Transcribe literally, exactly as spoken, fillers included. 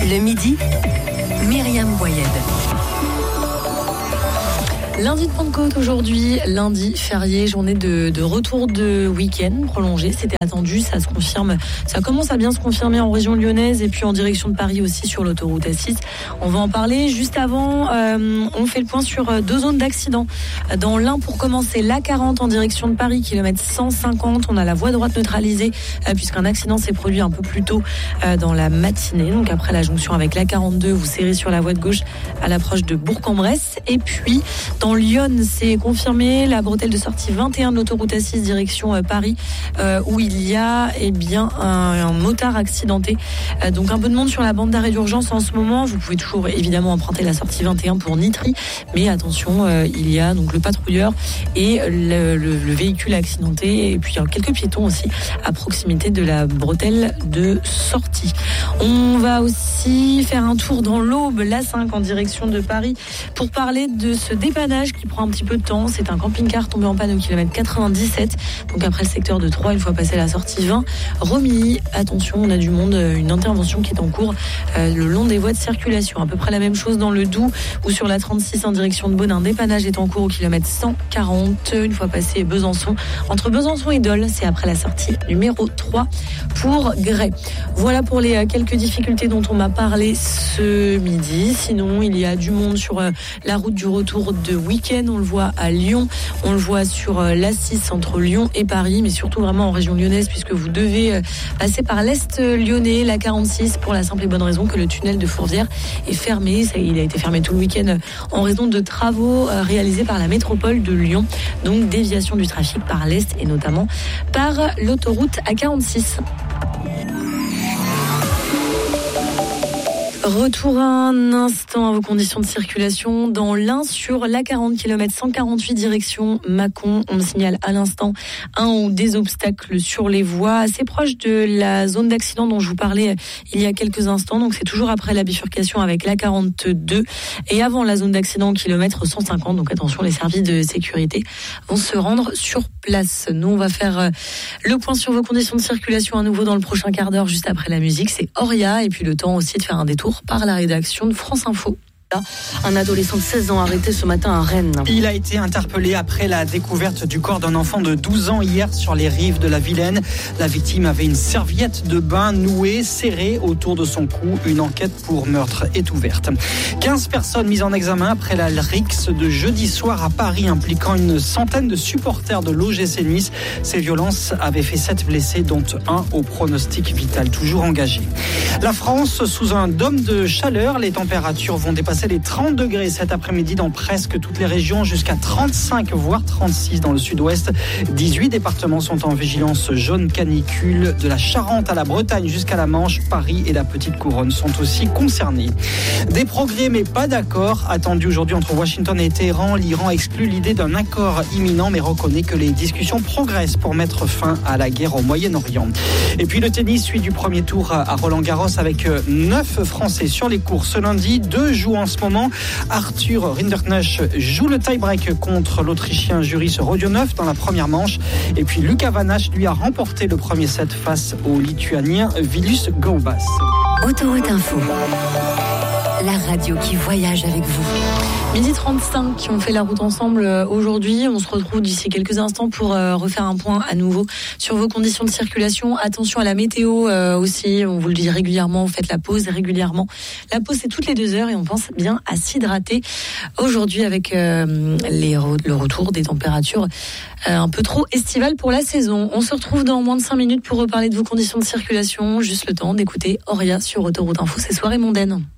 Le midi, Myriam Boyed. Lundi de Pentecôte aujourd'hui, lundi férié, journée de, de retour de week-end prolongé. C'était attendu, ça se confirme, ça commence à bien se confirmer en région lyonnaise et puis en direction de Paris aussi sur l'autoroute A six. On va en parler juste avant. Euh, on fait le point sur deux zones d'accident. Dans l'Ain pour commencer, l'A quarante en direction de Paris, kilomètre cent cinquante. On a la voie droite neutralisée euh, puisqu'un accident s'est produit un peu plus tôt euh, dans la matinée. Donc après la jonction avec l'A quarante-deux, vous serrez sur la voie de gauche à l'approche de Bourg-en-Bresse. Et puis dans Lyon, c'est confirmé, la bretelle de sortie vingt et un de l'autoroute A six direction euh, Paris, euh, où il y a eh bien un, un motard accidenté. Euh, donc un peu de monde sur la bande d'arrêt d'urgence en ce moment. Vous pouvez toujours évidemment emprunter la sortie vingt et un pour Nitry, mais attention, euh, il y a donc le patrouilleur et le, le, le véhicule accidenté, et puis il y a quelques piétons aussi à proximité de la bretelle de sortie. On va aussi faire un tour dans l'Aube, l'A cinq en direction de Paris, pour parler de ce dépannage qui prend un petit peu de temps. C'est un camping-car tombé en panne au kilomètre quatre-vingt-dix-sept, donc après le secteur de Troyes, une fois passé la sortie vingt. Romilly, attention, on a du monde, une intervention qui est en cours euh, le long des voies de circulation. À peu près la même chose dans le Doubs, ou sur la trente-six en direction de Beaune. Un dépannage est en cours au kilomètre cent quarante, une fois passé Besançon. Entre Besançon et Dole, c'est après la sortie numéro trois pour Grès. Voilà pour les euh, quelques difficultés dont on m'a parlé ce midi. Sinon, il y a du monde sur euh, la route du retour de week-end. On le voit à Lyon, on le voit sur euh, l'A six entre Lyon et Paris, mais surtout vraiment en région lyonnaise, puisque vous devez euh, passer par l'Est lyonnais, la quarante-six, pour la simple et bonne raison que le tunnel de Fourvière est fermé. Ça, il a été fermé tout le week-end euh, en raison de travaux euh, réalisés par la métropole de Lyon. Donc déviation du trafic par l'Est et notamment par l'autoroute A quarante-six. Retour un instant à vos conditions de circulation dans l'Ain sur l'A quarante, kilomètre cent quarante-huit direction Mâcon. On me signale à l'instant un ou des obstacles sur les voies assez proches de la zone d'accident dont je vous parlais il y a quelques instants. Donc c'est toujours après la bifurcation avec l'A quarante-deux et avant la zone d'accident, kilomètre cent cinquante. Donc attention, les services de sécurité vont se rendre sur place. Nous, on va faire le point sur vos conditions de circulation à nouveau dans le prochain quart d'heure, juste après la musique. C'est Auria, et puis le temps aussi de faire un détour par la rédaction de France Info. Un adolescent de seize ans arrêté ce matin à Rennes. Il a été interpellé après la découverte du corps d'un enfant de douze ans hier sur les rives de la Vilaine. La victime avait une serviette de bain nouée, serrée autour de son cou. Une enquête pour meurtre est ouverte. quinze personnes mises en examen après la rixe de jeudi soir à Paris, impliquant une centaine de supporters de l'O G C Nice. Ces violences avaient fait sept blessés, dont un au pronostic vital toujours engagé. La France sous un dôme de chaleur. Les températures vont dépasser les trente degrés cet après-midi dans presque toutes les régions, jusqu'à trente-cinq voire trente-six dans le sud-ouest. dix-huit départements sont en vigilance jaune canicule, de la Charente à la Bretagne jusqu'à la Manche. Paris et la Petite Couronne sont aussi concernés. Des progrès mais pas d'accord attendus aujourd'hui entre Washington et Téhéran. L'Iran exclut l'idée d'un accord imminent mais reconnaît que les discussions progressent pour mettre fin à la guerre au Moyen-Orient. Et puis le tennis suit du premier tour à Roland-Garros avec neuf Français sur les cours ce lundi. Deux jouent en ce moment. Arthur Rinderknecht joue le tie-break contre l'Autrichien Juris Rodionov dans la première manche. Et puis Lucas Vanach lui a remporté le premier set face au Lituanien Vilius Gaubas. Autoroute Info, la radio qui voyage avec vous. midi trente-cinq, on fait la route ensemble aujourd'hui. On se retrouve d'ici quelques instants pour refaire un point à nouveau sur vos conditions de circulation. Attention à la météo aussi, on vous le dit régulièrement, vous faites la pause régulièrement. La pause, c'est toutes les deux heures et on pense bien à s'hydrater aujourd'hui avec les, le retour des températures un peu trop estivales pour la saison. On se retrouve dans moins de cinq minutes pour reparler de vos conditions de circulation. Juste le temps d'écouter Auria sur Autoroute Info, c'est Soirée mondaine.